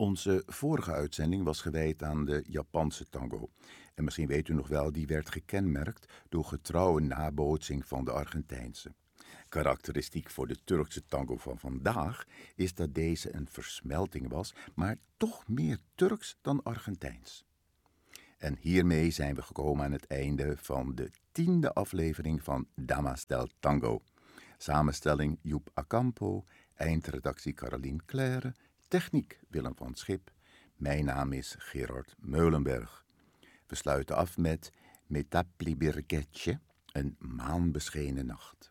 Onze vorige uitzending was gewijd aan de Japanse tango. En misschien weet u nog wel, die werd gekenmerkt door getrouwe nabootsing van de Argentijnse. Karakteristiek voor de Turkse tango van vandaag is dat deze een versmelting was, maar toch meer Turks dan Argentijns. En hiermee zijn we gekomen aan het einde van de 10e aflevering van Damas del Tango. Samenstelling Joep Acampo, eindredactie Carolien Claire, techniek Willem van Schip. Mijn naam is Gerard Meulenberg. We sluiten af met Metapli Birgetje, een maanbeschenen nacht.